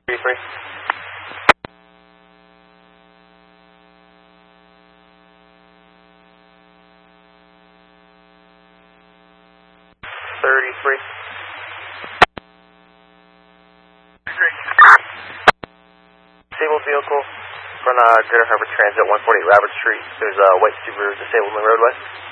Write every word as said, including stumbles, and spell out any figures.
thirty-three. thirty-three. Disabled vehicle from uh, Greater Harbor Transit, one forty-eight Robert Street. There's a white Subaru disabled on the roadway.